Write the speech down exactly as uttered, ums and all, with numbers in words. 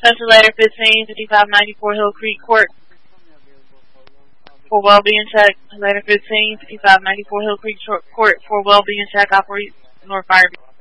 Special Letter fifteen, fifty-five ninety-four Hill Creek Court for well-being check. Letter fifteen, fifty-five ninety-four Hill Creek Court for well-being check. Operate North Fire.